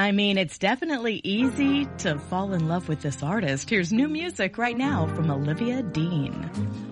I mean, it's definitely easy to fall in love with this artist. Here's new music right now from Olivia Dean.